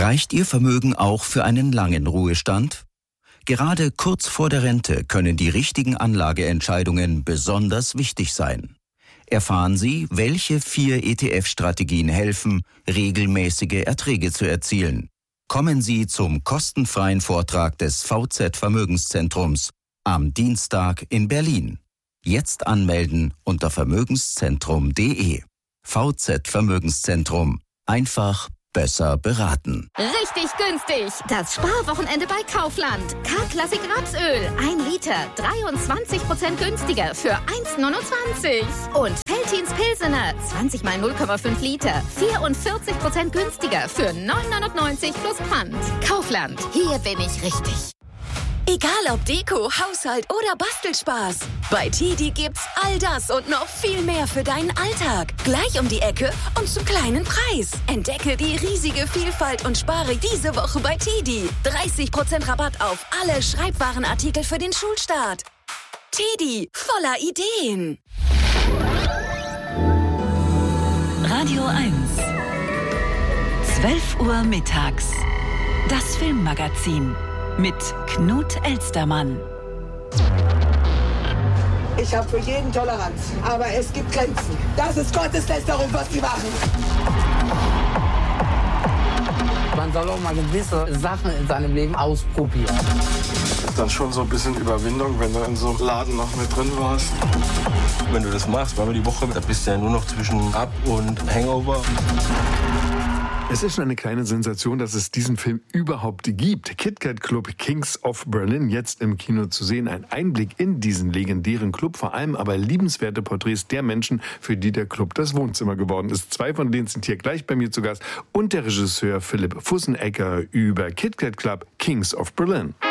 Reicht Ihr Vermögen auch für einen langen Ruhestand? Gerade kurz vor der Rente können die richtigen Anlageentscheidungen besonders wichtig sein. Erfahren Sie, welche 4 ETF-Strategien helfen, regelmäßige Erträge zu erzielen. Kommen Sie zum kostenfreien Vortrag des VZ Vermögenszentrums am Dienstag in Berlin. Jetzt anmelden unter vermögenszentrum.de. VZ Vermögenszentrum. Einfach besser beraten. Richtig günstig! Das Sparwochenende bei Kaufland. K-Klassik Rapsöl. 1 Liter. 23% günstiger für 1,29. Und Veltins Pilsener. 20 mal 0,5 Liter. 44% günstiger für 9,99 plus Pfand. Kaufland. Hier bin ich richtig. Egal ob Deko, Haushalt oder Bastelspaß. Bei TiDi gibt's all das und noch viel mehr für deinen Alltag. Gleich um die Ecke und zum kleinen Preis. Entdecke die riesige Vielfalt und spare diese Woche bei TiDi. 30% Rabatt auf alle Schreibwarenartikel für den Schulstart. TiDi, voller Ideen. Radio 1. 12 Uhr mittags. Das Filmmagazin. Mit Knut Elstermann. Ich habe für jeden Toleranz, aber es gibt Grenzen. Das ist Gotteslästerung, was die machen. Man soll auch mal gewisse Sachen in seinem Leben ausprobieren. Dann schon so ein bisschen Überwindung, wenn du in so einem Laden noch mit drin warst. Wenn du das machst, zweimal die Woche, da bist du ja nur noch zwischen Up und Hangover. Es ist schon eine kleine Sensation, dass es diesen Film überhaupt gibt. KitKat Club Kings of Berlin, jetzt im Kino zu sehen. Ein Einblick in diesen legendären Club, vor allem aber liebenswerte Porträts der Menschen, für die der Club das Wohnzimmer geworden ist. 2 von denen sind hier gleich bei mir zu Gast und der Regisseur Philipp Fussenegger über KitKat Club Kings of Berlin.